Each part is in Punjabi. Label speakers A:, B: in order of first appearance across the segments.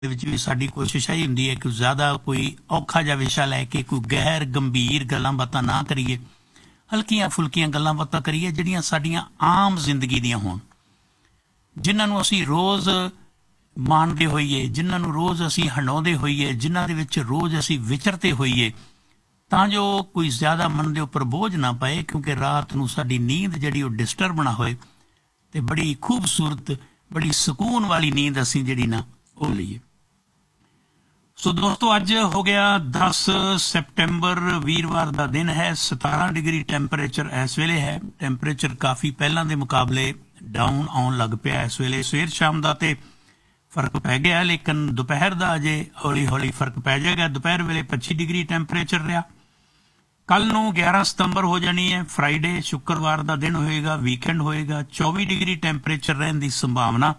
A: ਵਿੱਚ ਵੀ ਸਾਡੀ ਕੋਸ਼ਿਸ਼ ਇਹੀ ਹੁੰਦੀ ਹੈ ਕਿ ਜ਼ਿਆਦਾ ਕੋਈ ਔਖਾ ਜਿਹਾ ਵਿਸ਼ਾ ਲੈ ਕੇ ਕੋਈ ਗਹਿਰ ਗੰਭੀਰ ਗੱਲਾਂ ਬਾਤਾਂ ਨਾ ਕਰੀਏ, ਹਲਕੀਆਂ ਫੁਲਕੀਆਂ ਗੱਲਾਂ ਬਾਤਾਂ ਕਰੀਏ ਜਿਹੜੀਆਂ ਸਾਡੀਆਂ ਆਮ ਜ਼ਿੰਦਗੀ ਦੀਆਂ ਹੋਣ, ਜਿਨ੍ਹਾਂ ਨੂੰ ਅਸੀਂ ਰੋਜ਼ ਮਾਣਦੇ ਹੋਈਏ, ਜਿਨ੍ਹਾਂ ਨੂੰ ਰੋਜ਼ ਅਸੀਂ ਹੰਡਾਉਂਦੇ ਹੋਈਏ, ਜਿਨ੍ਹਾਂ ਦੇ ਵਿੱਚ ਰੋਜ਼ ਅਸੀਂ ਵਿਚਰਦੇ ਹੋਈਏ, ਤਾਂ ਜੋ ਕੋਈ ਜ਼ਿਆਦਾ ਮਨ ਦੇ ਉੱਪਰ ਬੋਝ ਨਾ ਪਏ, ਕਿਉਂਕਿ ਰਾਤ ਨੂੰ ਸਾਡੀ ਨੀਂਦ ਜਿਹੜੀ ਉਹ ਡਿਸਟਰਬ ਨਾ ਹੋਏ ਤੇ ਬੜੀ ਖੂਬਸੂਰਤ, ਬੜੀ ਸਕੂਨ ਵਾਲੀ ਨੀਂਦ ਅਸੀਂ ਜਿਹੜੀ ਨਾ ਉਹ ਲਈਏ। ਸੋ ਦੋਸਤੋ, ਅੱਜ ਹੋ ਗਿਆ 10 ਸੈਪਟੈਂਬਰ, ਵੀਰਵਾਰ ਦਾ ਦਿਨ ਹੈ। 17 ਡਿਗਰੀ ਟੈਂਪਰੇਚਰ ਇਸ ਵੇਲੇ ਹੈ। ਟੈਂਪਰੇਚਰ ਕਾਫੀ ਪਹਿਲਾਂ ਦੇ ਮੁਕਾਬਲੇ ਡਾਊਨ ਆਉਣ ਲੱਗ ਪਿਆ ਇਸ ਵੇਲੇ। ਸਵੇਰ ਸ਼ਾਮ ਦਾ ਤੇ ਫਰਕ ਪੈ ਗਿਆ, ਲੇਕਿਨ ਦੁਪਹਿਰ ਦਾ ਅਜੇ ਹੌਲੀ ਹੌਲੀ ਫਰਕ ਪੈ ਜਾਏਗਾ। ਦੁਪਹਿਰ ਵੇਲੇ 25 ਡਿਗਰੀ ਟੈਂਪਰੇਚਰ ਰਿਹਾ। ਕੱਲ ਨੂੰ 11 ਸਤੰਬਰ ਹੋ ਜਾਣੀ ਹੈ, ਫਰਾਈਡੇ, ਸ਼ੁੱਕਰਵਾਰ ਦਾ ਦਿਨ ਹੋਏਗਾ, ਵੀਕਐਂਡ ਹੋਏਗਾ। 24 ਡਿਗਰੀ ਟੈਂਪਰੇਚਰ ਰਹਿਣ ਦੀ ਸੰਭਾਵਨਾ।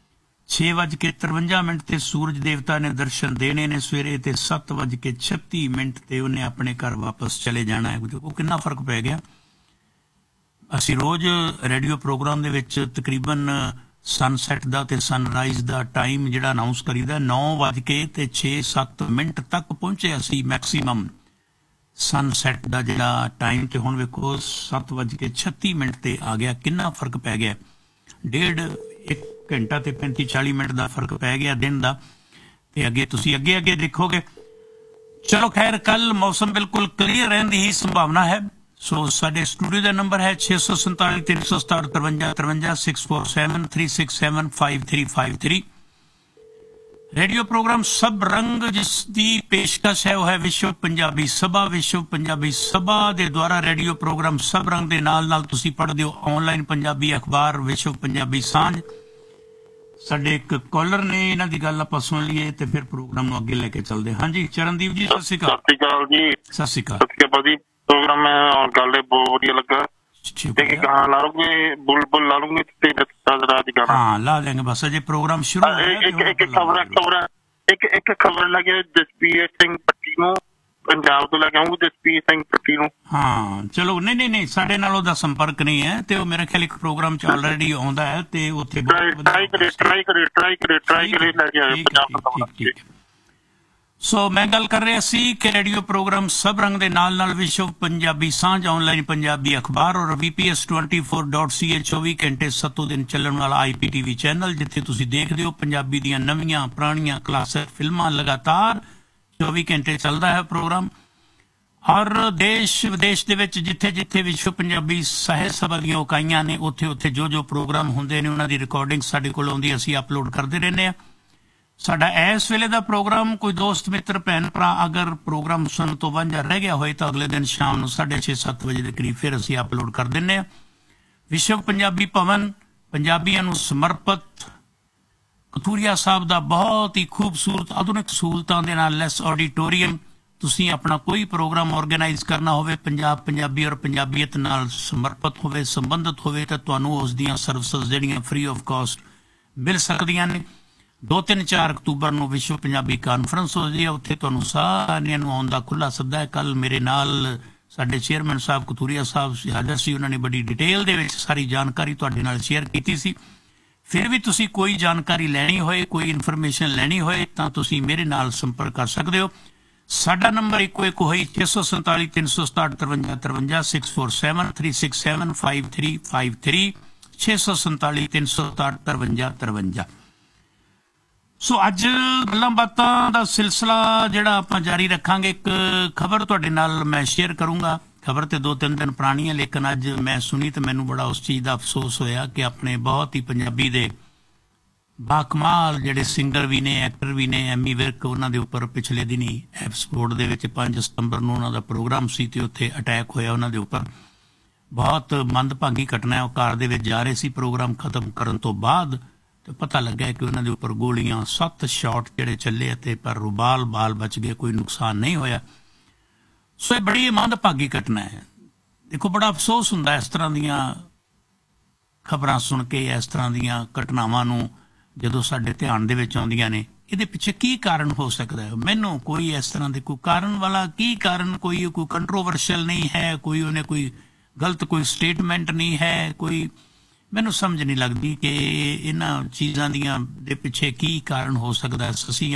A: 6:53 ਤੇ ਸੂਰਜ ਦੇਵਤਾ ਨੇ ਦਰਸ਼ਨ ਦੇਣੇ ਨੇ ਸਵੇਰੇ, ਤੇ 7:36 ਤੇ ਉਹਨੇ ਆਪਣੇ ਘਰ ਵਾਪਸ ਚਲੇ ਜਾਣਾ ਹੈ। ਉਹ ਕਿੰਨਾ ਫਰਕ ਪੈ ਗਿਆ। ਅਸੀਂ ਰੋਜ਼ ਰੇਡੀਓ ਪ੍ਰੋਗਰਾਮ ਦੇ ਵਿੱਚ ਤਕਰੀਬਨ ਸਨਸੈਟ ਦਾ ਤੇ ਸਨਰਾਈਜ਼ ਦਾ ਟਾਈਮ ਜਿਹੜਾ ਅਨਾਉਂਸ ਕਰੀਦਾ 9:06 ਤੱਕ ਪਹੁੰਚੇ ਅਸੀਂ ਮੈਕਸੀਮਮ ਸਨਸੈਟ ਦਾ ਜਿਹੜਾ ਟਾਈਮ, ਤੇ ਹੁਣ ਵੇਖੋ 7:36 ਤੇ ਆ ਗਿਆ। ਕਿੰਨਾ ਫਰਕ ਪੈ ਗਿਆ। 1.5 ਘੰਟਾ ਤੇ 35-40 ਮਿੰਟ ਦਾ ਫਰਕ ਪੈ ਗਿਆ ਦਿਨ ਦਾ। ਤੇ ਅੱਗੇ ਤੁਸੀਂ ਅੱਗੇ ਦੇਖੋਗੇ। ਚਲੋ ਖੈਰ, ਕੱਲ ਮੌਸਮ ਬਿਲਕੁਲ ਕਲੀਅਰ ਰਹਿਣ ਦੀ ਹੀ ਸੰਭਾਵਨਾ ਹੈ। ਸੋ ਸਾਡੇ ਸਟੂਡੀਓ ਦਾ ਨੰਬਰ ਹੈ 647 367 53 647 367 5353। ਰੇਡੀਓ ਪ੍ਰੋਗਰਾਮ ਸਭ ਰੰਗ ਜਿਸ ਦੀ ਪੇਸ਼ਕਸ਼ ਹੈ ਉਹ ਹੈ ਵਿਸ਼ਵ ਪੰਜਾਬੀ ਸਭਾ। ਵਿਸ਼ਵ ਪੰਜਾਬੀ ਸਭਾ ਦੇ ਦੁਆਰਾ ਰੇਡੀਓ ਪ੍ਰੋਗਰਾਮ ਸਭ ਰੰਗ ਦੇ ਨਾਲ ਤੁਸੀਂ ਪੜ੍ਹਦੇ ਹੋ ਆਨਲਾਈਨ ਪੰਜਾਬੀ ਅਖਬਾਰ ਵਿਸ਼ਵ ਪੰਜਾਬੀ ਸਾਂਝ। ਸਾਡੇ ਇੱਕ ਕਾਲਰ ਨੇ, ਇਹਨਾਂ ਦੀ ਗੱਲ ਆਪਾਂ ਸੁਣ ਲਈਏ ਤੇ ਫਿਰ ਪ੍ਰੋਗਰਾਮ ਨੂੰ ਅੱਗੇ ਲੈ ਕੇ ਚੱਲਦੇ। ਹਾਂਜੀ ਚਰਨਦੀਪ ਜੀ, ਸਤਿ ਸ਼੍ਰੀ ਅਕਾਲ।
B: ਸਤਿ ਸ਼੍ਰੀ ਅਕਾਲ ਜੀ।
A: ਸਤਿ ਸ਼੍ਰੀ ਅਕਾਲ
B: ਜੀ। ਪ੍ਰੋਗਰਾਮ ਮੈਂ ਗੱਲ ਬਹੁਤ ਵਧੀਆ ਲੱਗਾ। ਲਾ ਲੂੰਗੇ ਬੁਲਬੁਲ ਲਾ ਲੂੰਗੇ ਤੇ
A: ਹਾਂ ਲਾ ਦੇਂਗੇ। ਬਸ ਅਜੇ ਪ੍ਰੋਗਰਾਮ ਸ਼ੁਰੂ
B: ਇੱਕ ਖਬਰ ਲੱਗੇ ਜਸਪੀਰ ਸਿੰਘ ਪੱਟੀ ਨੂੰ, ਪੰਜਾਬ ਤੋਂ ਲੈ ਕੇ ਆਉਂਗੇ ਜਸਪੀਰ ਸਿੰਘ ਪੱਟੀ ਨੂੰ।
A: ਹਾਂ ਚਲੋ, ਨਹੀਂ ਸਾਡੇ ਨਾਲ ਉਹਦਾ ਸੰਪਰਕ ਨਹੀਂ ਹੈ, ਤੇ ਉਹ ਮੇਰੇ ਖਿਆਲ ਇੱਕ ਪ੍ਰੋਗਰਾਮ ਚ ਆਲਰੇਡੀ ਆਉਂਦਾ ਹੈ ਤੇ ਉੱਥੇ
B: ਟਰਾਈ ਕਰੇ ਲੈ ਕੇ ਆਏ ਪੰਜਾਬ।
A: ਸੋ ਮੈਂ ਗੱਲ ਕਰ ਰਿਹਾ ਸੀ ਕਿ ਰੇਡੀਓ ਪ੍ਰੋਗਰਾਮ ਸਭ ਰੰਗ ਦੇ ਨਾਲ ਵਿਸ਼ਵ ਪੰਜਾਬੀ ਸਾਂਝ ਆਨਲਾਈਨ ਪੰਜਾਬੀ ਅਖਬਾਰ ਔਰ VPS 24.ca 24 ਘੰਟੇ 7 ਦਿਨ ਚੱਲਣ ਵਾਲਾ IPTV ਚੈਨਲ, ਜਿੱਥੇ ਤੁਸੀਂ ਦੇਖਦੇ ਹੋ ਪੰਜਾਬੀ ਦੀਆਂ ਨਵੀਆਂ ਪੁਰਾਣੀਆਂ ਕਲਾਸਿਕ ਫਿਲਮਾਂ। ਲਗਾਤਾਰ 24 ਘੰਟੇ ਚੱਲਦਾ ਹੈ ਪ੍ਰੋਗਰਾਮ। ਔਰ ਦੇਸ਼ ਵਿਦੇਸ਼ ਦੇ ਵਿੱਚ ਜਿੱਥੇ ਵਿਸ਼ਵ ਪੰਜਾਬੀ ਸਾਹਿਤ ਸਭਾ ਦੀਆਂ ਇਕਾਈਆਂ ਨੇ, ਉੱਥੇ ਜੋ ਪ੍ਰੋਗਰਾਮ ਹੁੰਦੇ ਨੇ ਉਹਨਾਂ ਦੀ ਰਿਕਾਰਡਿੰਗ ਸਾਡੇ ਕੋਲ ਆਉਂਦੀ, ਅਸੀਂ ਅਪਲੋਡ ਕਰਦੇ ਰਹਿੰਦੇ ਹਾਂ। ਸਾਡਾ ਇਸ ਵੇਲੇ ਦਾ ਪ੍ਰੋਗਰਾਮ, ਕੋਈ ਦੋਸਤ ਮਿੱਤਰ ਭੈਣ ਭਰਾ ਅਗਰ ਪ੍ਰੋਗਰਾਮ ਸੁਣਨ ਤੋਂ ਵਾਂਝਾ ਰਹਿ ਗਿਆ ਹੋਏ ਤਾਂ ਅਗਲੇ ਦਿਨ ਸ਼ਾਮ ਨੂੰ 6:30-7 ਵਜੇ ਦੇ ਕਰੀਬ ਫਿਰ ਅਸੀਂ ਅਪਲੋਡ ਕਰ ਦਿੰਦੇ ਹਾਂ। ਵਿਸ਼ਵ ਪੰਜਾਬੀ ਭਵਨ ਪੰਜਾਬੀਆਂ ਨੂੰ ਸਮਰਪਿਤ ਕਥੂਰੀਆ ਸਾਹਿਬ ਦਾ ਬਹੁਤ ਹੀ ਖੂਬਸੂਰਤ ਆਧੁਨਿਕ ਸਹੂਲਤਾਂ ਦੇ ਨਾਲ ਲੈਸ ਆਡੀਟੋਰੀਅਮ। ਤੁਸੀਂ ਆਪਣਾ ਕੋਈ ਪ੍ਰੋਗਰਾਮ ਆਰਗੇਨਾਈਜ਼ ਕਰਨਾ ਹੋਵੇ, ਪੰਜਾਬੀ ਔਰ ਪੰਜਾਬੀਅਤ ਨਾਲ ਸਮਰਪਿਤ ਹੋਵੇ, ਸੰਬੰਧਿਤ ਹੋਵੇ, ਤਾਂ ਤੁਹਾਨੂੰ ਉਸ ਦੀਆਂ ਸਰਵਿਸਿਜ਼ ਜਿਹੜੀਆਂ ਫ੍ਰੀ ਆਫ ਕਾਸਟ ਮਿਲ ਸਕਦੀਆਂ ਨੇ। 2-3-4 ਅਕਤੂਬਰ ਨੂੰ ਵਿਸ਼ਵ ਪੰਜਾਬੀ ਕਾਨਫਰੰਸ ਹੋ ਰਹੀ ਹੈ, ਉੱਥੇ ਤੁਹਾਨੂੰ ਸਾਰਿਆਂ ਨੂੰ ਆਉਣ ਦਾ ਖੁੱਲ੍ਹਾ ਸੱਦਾ ਹੈ। ਕੱਲ ਮੇਰੇ ਨਾਲ ਸਾਡੇ ਚੇਅਰਮੈਨ ਸਾਹਿਬ ਕਥੂਰੀਆ ਸਾਹਿਬ ਹਾਜ਼ਰ ਸੀ, ਉਹਨਾਂ ਨੇ ਬੜੀ ਡਿਟੇਲ ਦੇ ਵਿੱਚ ਸਾਰੀ ਜਾਣਕਾਰੀ ਤੁਹਾਡੇ ਨਾਲ ਸ਼ੇਅਰ ਕੀਤੀ ਸੀ। ਫਿਰ ਵੀ ਤੁਸੀਂ ਕੋਈ ਜਾਣਕਾਰੀ ਲੈਣੀ ਹੋਏ, ਕੋਈ ਇਨਫੋਰਮੇਸ਼ਨ ਲੈਣੀ ਹੋਏ, ਤਾਂ ਤੁਸੀਂ ਮੇਰੇ ਨਾਲ ਸੰਪਰਕ ਕਰ ਸਕਦੇ ਹੋ। ਸਾਡਾ ਨੰਬਰ ਇੱਕੋ ਹੋਈ 647 367 53 647 367 5353 647 367 5353। ਸੋ ਅੱਜ ਗੱਲਾਂ ਬਾਤਾਂ ਦਾ ਸਿਲਸਿਲਾ ਜਿਹੜਾ ਆਪਾਂ ਜਾਰੀ ਰੱਖਾਂਗੇ। ਇੱਕ ਖਬਰ ਤੁਹਾਡੇ ਨਾਲ ਮੈਂ ਸ਼ੇਅਰ ਕਰੂੰਗਾ। ਖਬਰ ਤੇ 2-3 ਦਿਨ ਪੁਰਾਣੀ ਹੈ, ਲੇਕਿਨ ਅੱਜ ਮੈਂ ਸੁਣੀ ਤੇ ਮੈਨੂੰ ਬੜਾ ਉਸ ਚੀਜ਼ ਦਾ ਅਫਸੋਸ ਹੋਇਆ ਕਿ ਆਪਣੇ ਬਹੁਤ ਹੀ ਪੰਜਾਬੀ ਦੇ ਬਾਕਮਾਲ ਜਿਹੜੇ ਸਿੰਗਰ ਵੀ ਨੇ, ਐਕਟਰ ਵੀ ਨੇ, ਐਮੀ ਵਿਰਕ, ਉਹਨਾਂ ਦੇ ਉੱਪਰ ਪਿਛਲੇ ਦਿਨੀ ਐਪਸਪੋਰਟ ਦੇ ਵਿੱਚ 5 ਸਤੰਬਰ ਨੂੰ ਉਹਨਾਂ ਦਾ ਪ੍ਰੋਗਰਾਮ ਸੀ ਤੇ ਉੱਥੇ ਅਟੈਕ ਹੋਇਆ ਉਹਨਾਂ ਦੇ ਉੱਪਰ। ਬਹੁਤ ਮੰਦਭਾਗੀ ਘਟਨਾ। ਉਹ ਕਾਰ ਦੇ ਵਿੱਚ ਜਾ ਰਹੇ ਸੀ ਪ੍ਰੋਗਰਾਮ ਖਤਮ ਕਰਨ ਤੋਂ ਬਾਅਦ, ਤੇ ਪਤਾ ਲੱਗਾ ਕਿ ਉਹਨਾਂ ਦੇ ਉੱਪਰ ਗੋਲੀਆਂ 7 ਸ਼ਾਟ ਜਿਹੜੇ ਚੱਲੇ, ਅਤੇ ਪਰ ਬਾਲ ਬਚ ਗਏ, ਕੋਈ ਨੁਕਸਾਨ ਨਹੀਂ ਹੋਇਆ। ਸੋ ਇਹ ਬੜੀ ਮੰਦਭਾਗੀ ਘਟਨਾ ਹੈ। ਦੇਖੋ, ਬੜਾ ਅਫਸੋਸ ਹੁੰਦਾ ਇਸ ਤਰ੍ਹਾਂ ਦੀਆਂ ਖਬਰਾਂ ਸੁਣ ਕੇ, ਇਸ ਤਰ੍ਹਾਂ ਦੀਆਂ ਘਟਨਾਵਾਂ ਨੂੰ ਜਦੋਂ ਸਾਡੇ ਧਿਆਨ ਦੇ ਵਿੱਚ ਆਉਂਦੀਆਂ ਨੇ। ਇਹਦੇ ਪਿੱਛੇ ਕੀ ਕਾਰਨ ਹੋ ਸਕਦਾ ਹੈ? ਮੈਨੂੰ ਕੋਈ ਇਸ ਤਰ੍ਹਾਂ ਦੇ ਕੋਈ ਕਾਰਨ ਵਾਲਾ ਕੀ ਕਾਰਨ, ਕੋਈ ਕੰਟਰੋਵਰਸ਼ੀਅਲ ਨਹੀਂ ਹੈ, ਕੋਈ ਉਹਨੇ ਕੋਈ ਗਲਤ ਕੋਈ ਸਟੇਟਮੈਂਟ ਨਹੀਂ ਹੈ, ਕੋਈ ਮੈਨੂੰ ਸਮਝ ਨਹੀਂ ਲੱਗਦੀ ਕਿ ਇਹਨਾਂ ਚੀਜ਼ਾਂ ਦੀਆਂ ਦੇ ਪਿੱਛੇ ਕੀ ਕਾਰਨ ਹੋ ਸਕਦਾ। ਅਸੀਂ